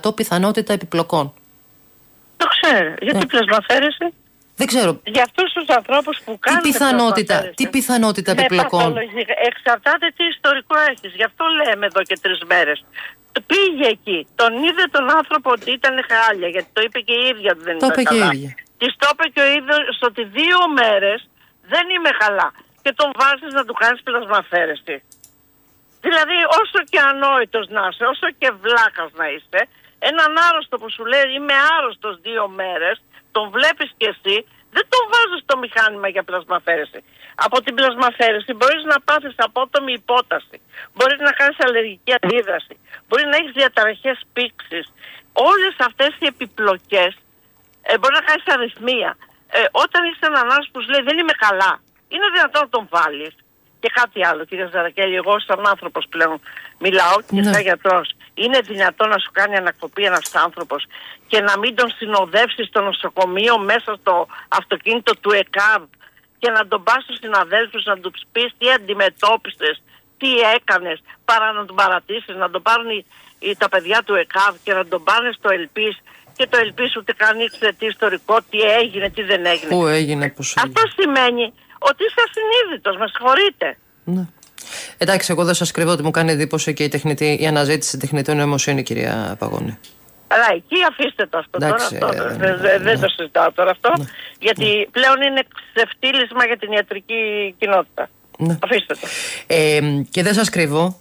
100% πιθανότητα επιπλοκών. Το ξέρω. Γιατί πλασμαφέρεση? Δεν ξέρω. Για αυτούς τους ανθρώπους που κάνουν Τι πιθανότητα επιπλοκών? Εξαρτάται τι ιστορικό έχεις. Γι' αυτό λέμε εδώ και 3 μέρες. Πήγε εκεί. Τον είδε τον άνθρωπο ότι ήταν χάλια. Γιατί το είπε και η ίδια ότι δεν ήταν καλά. Της το είπε και ο ίδιος ότι 2 μέρες δεν είμαι καλά. Και τον βάζεις να του κάνεις πλασμαφέρεση. Δηλαδή όσο και ανόητος να είσαι, όσο και βλάκας να είσαι, έναν άρρωστο που σου λέει είμαι άρρωστος 2 μέρες, τον βλέπεις και εσύ, δεν τον βάζεις στο μηχάνημα για πλασμαφέρεση. Από την πλασμαφέρεση μπορείς να πάθεις απότομη υπόταση, μπορείς να κάνεις αλλεργική αντίδραση, μπορεί να έχεις διαταραχές πήξης. Όλες αυτές οι επιπλοκές μπορεί να κάνεις αρρυθμία. Όταν είσαι έναν άνθρωπο που σου λέει δεν είμαι καλά, είναι δυνατόν να τον βάλεις? Και κάτι άλλο, κύριε Ζαρακέλη, εγώ σαν άνθρωπος πλέον μιλάω και σαν γιατρός. Είναι δυνατόν να σου κάνει ανακοπή ένας άνθρωπος και να μην τον συνοδεύσεις στο νοσοκομείο μέσα στο αυτοκίνητο του ΕΚΑΒ και να τον πας στους συναδέλφους να του πεις τι αντιμετώπισες, τι έκανες, παρά να τον παρατήσεις, να τον πάρουν τα παιδιά του ΕΚΑΒ και να τον πάνε στο ΕΛΠΙΣ και το ΕΛΠΙΣ ούτε καν ήξερε τι ιστορικό, τι έγινε, τι δεν έγινε. Πού έγινε, πώς έγινε. Αυτό σημαίνει ότι είσαι ασυνείδητος, με συγχωρείτε. Ναι. Εντάξει, εγώ δεν σας κρύβω ότι μου κάνει εντύπωση και η αναζήτηση τεχνητών νοημοσύνη, κυρία Παγώνη. Αλλά εκεί αφήστε το αυτό. Εντάξει, τώρα. Δεν το συζητάω τώρα αυτό. Ναι. Γιατί πλέον είναι ξεφτύλισμα για την ιατρική κοινότητα. Ναι. Αφήστε το. Και δεν σας κρύβω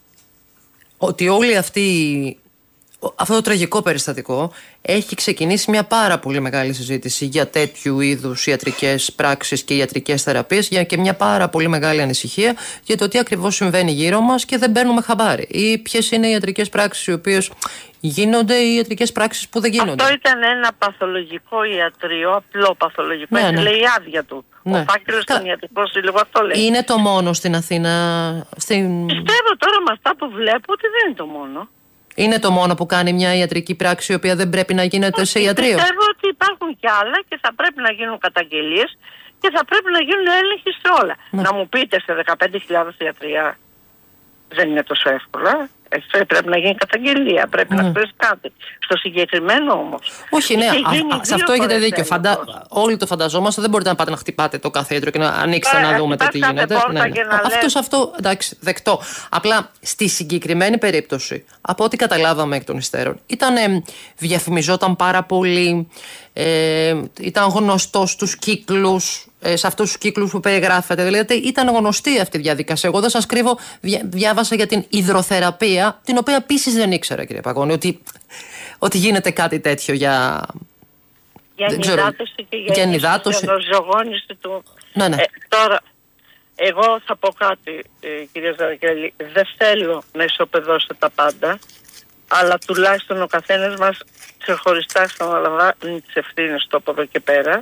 ότι όλη αυτό το τραγικό περιστατικό έχει ξεκινήσει μια πάρα πολύ μεγάλη συζήτηση για τέτοιου είδους ιατρικές πράξεις και ιατρικές θεραπείες, για και μια πάρα πολύ μεγάλη ανησυχία για το τι ακριβώς συμβαίνει γύρω μας και δεν παίρνουμε χαμπάρι. Ή ποιες είναι οι ιατρικές πράξεις οι οποίες γίνονται ή οι ιατρικές πράξεις που δεν γίνονται. Αυτό ήταν ένα παθολογικό ιατρείο, απλό παθολογικό. Ναι, λέει η άδεια του. Ναι. Ο φάκελος των ιατρικών σύλλογων αυτό λέει. Είναι το μόνο στην Αθήνα? Πιστεύω τώρα με αυτά που βλέπω ότι δεν είναι το μόνο. Είναι το μόνο που κάνει μια ιατρική πράξη η οποία δεν πρέπει να γίνεται σε ιατρείο? Πιστεύω ότι υπάρχουν κι άλλα και θα πρέπει να γίνουν καταγγελίες και θα πρέπει να γίνουν έλεγχοι σε όλα. Ναι. Να μου πείτε σε 15.000 ιατρία δεν είναι τόσο εύκολα. Πρέπει να γίνει καταγγελία, πρέπει να ξέρεις κάτι. Στο συγκεκριμένο όμως. Όχι, ναι, σε αυτό έχετε δίκιο. Όλοι το φανταζόμαστε, δεν μπορείτε να πάτε να χτυπάτε το καθέντρο και να ανοίξετε να δούμε τι γίνεται. Αυτό εντάξει, δεκτό. Απλά στη συγκεκριμένη περίπτωση, από ό,τι καταλάβαμε εκ των υστέρων, διαφημιζόταν πάρα πολύ, ήταν γνωστό στους κύκλους, σε αυτούς τους κύκλους που περιγράφεται. Δηλαδή ήταν γνωστή αυτή η διαδικασία. Εγώ δεν σας κρύβω, διάβασα για την υδροθεραπεία, την οποία επίσης δεν ήξερα, κύριε Παγώνη, ότι γίνεται κάτι τέτοιο για ενυδάτωση και για αναζωογόνηση του. Ναι. Τώρα, εγώ θα πω κάτι, κυρία Ζαρακέλη, δεν θέλω να ισοπεδώσω τα πάντα, αλλά τουλάχιστον ο καθένας μας ξεχωριστά θα αναλαμβάνει τις ευθύνες του από εδώ και πέρα.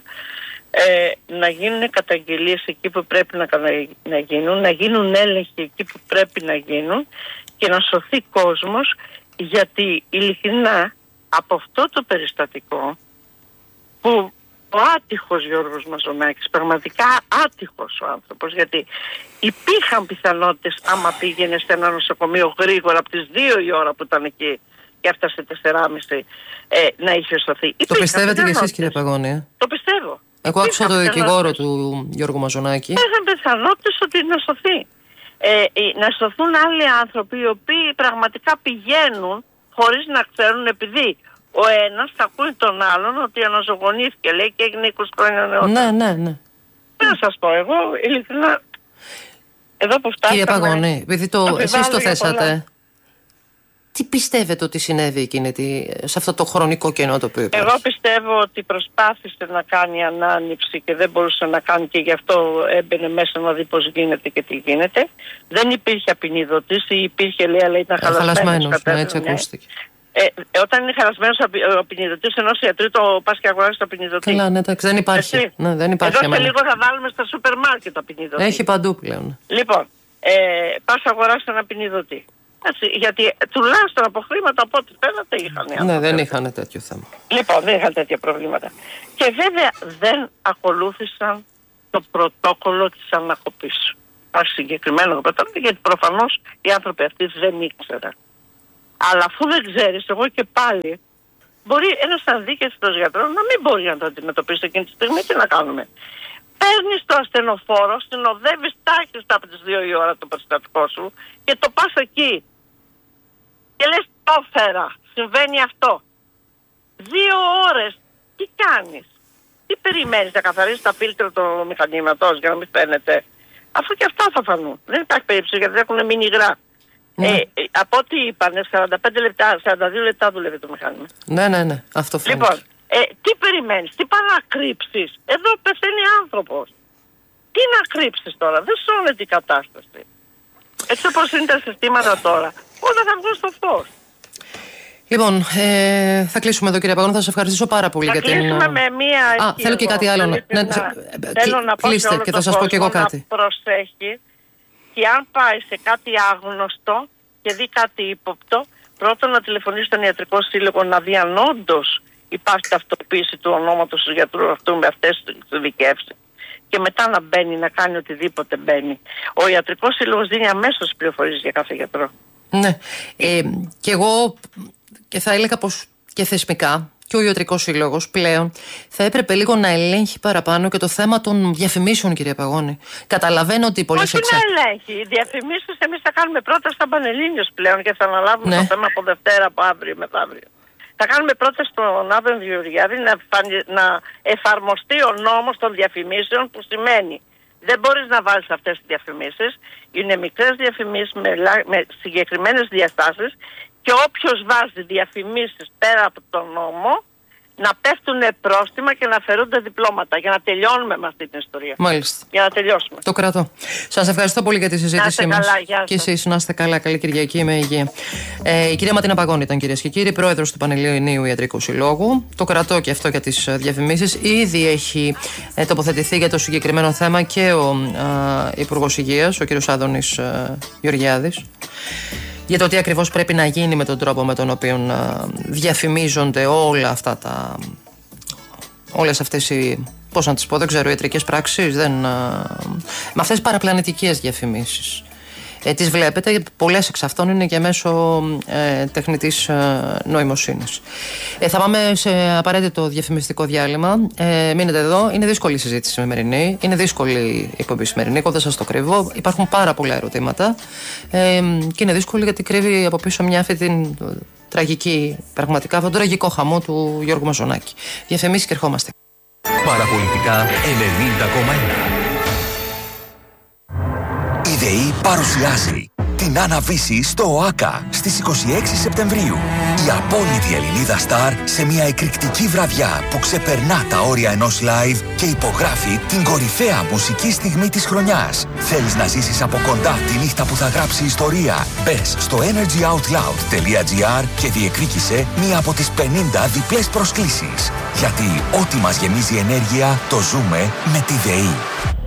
Να γίνουν καταγγελίες εκεί που πρέπει να γίνουν, να γίνουν έλεγχοι εκεί που πρέπει να γίνουν και να σωθεί κόσμος, γιατί ειλικρινά από αυτό το περιστατικό που ο άτυχος Γιώργος Μαζονάκης, πραγματικά άτυχος ο άνθρωπος, γιατί υπήρχαν πιθανότητες άμα πήγαινε σε ένα νοσοκομείο γρήγορα από τις 2 η ώρα που ήταν εκεί και έφτασε 4.30 να είχε σωθεί. Το πιστεύετε κι εσείς, κύριε Παγώνη? Το πιστεύω. Εγώ άκουσα το δικηγόρο του Γιώργου Μαζονάκη. Έχουν πιθανότητες ότι να σωθεί. Να σωθούν άλλοι άνθρωποι οι οποίοι πραγματικά πηγαίνουν χωρίς να ξέρουν, επειδή ο ένας θα ακούει τον άλλον ότι αναζωογονήθηκε, λέει, και έγινε 20 χρόνια νεότερα. Ναι. Να σας πω, εγώ ειλικρινά εδώ που φτάσαμε. Κύριε Παγώνη, επειδή εσείς το θέσατε, τι πιστεύετε ότι συνέβη σε αυτό το χρονικό κενό το οποίο υπάρχει? Εγώ πιστεύω ότι προσπάθησε να κάνει ανάνυψη και δεν μπορούσε να κάνει και γι' αυτό έμπαινε μέσα να δει πώς γίνεται και τι γίνεται. Δεν υπήρχε απεινιδωτής ή υπήρχε, λέει, αλλά ήταν χαλασμένος. Ναι, έτσι ακούστηκε. Όταν είναι χαλασμένος ο απεινιδωτής ενός ιατρού, το πας και αγοράζεις το απεινιδωτή. Καλά, ναι, εντάξει, δεν υπάρχει. Ναι, δεν υπάρχει. Εδώ και λίγο θα βάλουμε στα σούπερ μάρκετ το απεινιδωτή. Έχει παντού πλέον. Λοιπόν, πας αγοράσεις ένα απεινιδωτή. Γιατί τουλάχιστον από χρήματα από ό,τι φαίνεται είχαν. Ναι, δεν είχαν τέτοιο θέμα. Λοιπόν, δεν είχαν τέτοια προβλήματα. Και βέβαια δεν ακολούθησαν το πρωτόκολλο της ανακοπής. Συγκεκριμένο πρωτόκολλο, γιατί προφανώς οι άνθρωποι αυτοί δεν ήξεραν. Αλλά αφού δεν ξέρεις, εγώ και πάλι, μπορεί ένας αδίκαιστος γιατρός να μην μπορεί να το αντιμετωπίσει εκείνη τη στιγμή. Τι να κάνουμε? Παίρνεις το ασθενοφόρο, συνοδεύεις τάχιστα από τις 2 η ώρα το περιστατικό σου και το πας εκεί. Και λες, το έφερα, συμβαίνει αυτό. 2 ώρες, τι κάνεις? Τι περιμένεις, να καθαρίσεις τα φίλτρα του μηχανήματος για να μην φαίνεται? Αφού και αυτά θα φανούν. Δεν υπάρχει περίπτωση γιατί έχουν μείνει υγρά. Από ό,τι είπανε, 45 λεπτά, 42 λεπτά δουλεύει το μηχάνημα. Ναι, αυτό φαίνεται. Λοιπόν, τι περιμένεις, τι πας να κρύψεις? Εδώ πεθαίνει άνθρωπος. Τι να κρύψεις τώρα? Δεν σώνεται η κατάσταση. Έτσι όπως είναι τα συστήματα τώρα, όλα θα βγουν στο φως. Λοιπόν, θα κλείσουμε εδώ, κύριε Παγώνη. Θα σας ευχαριστήσω πάρα πολύ για την. Θα κλείσουμε με μία. Θέλω και κάτι άλλο. Θέλω να πω κλείστε και θα σας πω και εγώ κάτι. Να προσέχει και αν πάει σε κάτι άγνωστο και δει κάτι ύποπτο, πρώτον να τηλεφωνήσει στον ιατρικό σύλλογο να δει αν όντως υπάρχει ταυτοποίηση του ονόματος του γιατρού αυτού με αυτές τις ειδικεύσεις. Και μετά να μπαίνει, να κάνει οτιδήποτε μπαίνει. Ο ιατρικός σύλλογος δίνει αμέσως πληροφορίες για κάθε γιατρό. Ναι. Και εγώ και θα έλεγα πως και θεσμικά και ο ιατρικός σύλλογος πλέον θα έπρεπε λίγο να ελέγχει παραπάνω και το θέμα των διαφημίσεων, κυρία Παγώνη. Καταλαβαίνω ότι πολλές Όχι να ελέγχει. Οι διαφημίσεις εμείς θα κάνουμε πρώτα στα Πανελλήνιος πλέον και θα αναλάβουμε το θέμα από Δευτέρα, από αύριο μεθαύριο. Θα κάνουμε πρώτα στον Άδωνη Γεωργιάδη να εφαρμοστεί ο νόμος των διαφημίσεων, που σημαίνει δεν μπορείς να βάλεις αυτές τις διαφημίσεις. Είναι μικρές διαφημίσεις με συγκεκριμένες διαστάσεις και όποιος βάζει διαφημίσεις πέρα από τον νόμο να πέφτουν πρόστιμα και να αφαιρούνται διπλώματα για να τελειώνουμε με αυτή την ιστορία. Μάλιστα. Για να τελειώσουμε. Το κρατώ. Σας ευχαριστώ πολύ για τη συζήτησή μας. Και εσείς να είστε καλά. Καλή Κυριακή με υγεία. Η κυρία Ματίνα Παγώνη ήταν, κυρίες και κύριοι, πρόεδρος του Πανελληνίου Ιατρικού Συλλόγου. Το κρατώ και αυτό για τις διαφημίσεις. Ήδη έχει τοποθετηθεί για το συγκεκριμένο θέμα και ο Υπουργός Υγείας, ο κύριος Άδωνης Γεωργιάδης, για το τι ακριβώς πρέπει να γίνει με τον τρόπο με τον οποίο διαφημίζονται όλες αυτές οι, πώς να τις πω, δεν ξέρω, ιατρικές πράξεις, με αυτές τις παραπλανητικές διαφημίσεις. Τις βλέπετε, πολλές εξ αυτών είναι και μέσω τεχνητής νοημοσύνης. Θα πάμε σε απαραίτητο διαφημιστικό διάλειμμα. Μείνετε εδώ. Είναι δύσκολη η συζήτηση σημερινή. Είναι δύσκολη η εκπομπή σημερινή. Εγώ δεν σας το κρύβω. Υπάρχουν πάρα πολλά ερωτήματα. Και είναι δύσκολη γιατί κρύβει από πίσω μια αυτή την τραγική, πραγματικά αυτόν τον τραγικό χαμό του Γιώργου Μαζονάκη. Διαφημίσεις και ερχόμαστε. Παραπολιτικά 90,1. Η ΔΕΗ παρουσιάζει την Άννα Βύση στο ΟΑΚΑ στις 26 Σεπτεμβρίου. Η απόλυτη Ελληνίδα στάρ σε μια εκρηκτική βραδιά που ξεπερνά τα όρια ενός live και υπογράφει την κορυφαία μουσική στιγμή της χρονιάς. Θέλεις να ζήσεις από κοντά τη νύχτα που θα γράψει ιστορία? Μπες στο energyoutloud.gr και διεκδίκησε μία από τις 50 διπλές προσκλήσεις. Γιατί ό,τι μας γεμίζει ενέργεια το ζούμε με τη ΔΕΗ.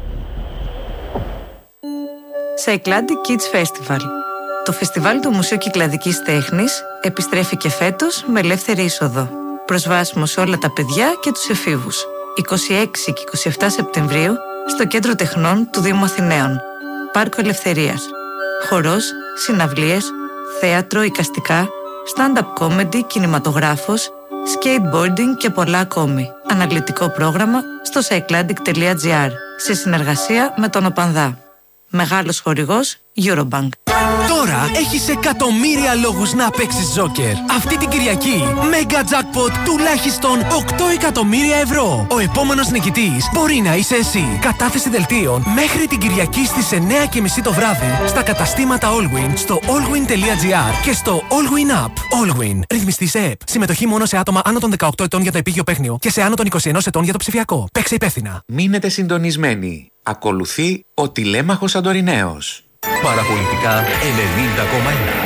Cycladic Kids Festival. Το φεστιβάλ του Μουσείου Κυκλαδικής Τέχνης επιστρέφει και φέτος με ελεύθερη είσοδο. Προσβάσιμο σε όλα τα παιδιά και τους εφήβους. 26 και 27 Σεπτεμβρίου στο Κέντρο Τεχνών του Δήμου Αθηναίων. Πάρκο Ελευθερίας. Χορός, συναυλίες, θέατρο, εικαστικά, stand-up comedy, κινηματογράφος, skateboarding και πολλά ακόμη. Αναλυτικό πρόγραμμα στο cycladic.gr σε συνεργασία με τον ΟΠΑΝΔΑ. Μεγάλος χορηγός Eurobank. Τώρα έχεις εκατομμύρια λόγους να παίξεις Τζόκερ. Αυτή την Κυριακή, Mega Jackpot τουλάχιστον 8 εκατομμύρια ευρώ. Ο επόμενος νικητής μπορεί να είσαι εσύ. Κατάθεση δελτίων μέχρι την Κυριακή στις 9:30 το βράδυ στα καταστήματα Allwyn, στο allwyn.gr και στο Allwyn App. Allwyn. Ρυθμιστή σε ΕΠ. Συμμετοχή μόνο σε άτομα άνω των 18 ετών για το επίγειο παίχνιο και σε άνω των 21 ετών για το ψηφιακό. Παίξε υπεύθυνα. Μείνετε συντονισμένοι. Ακολουθεί ο Τηλέμαχος Αντοριναίος. Παραπολιτικά 90,1.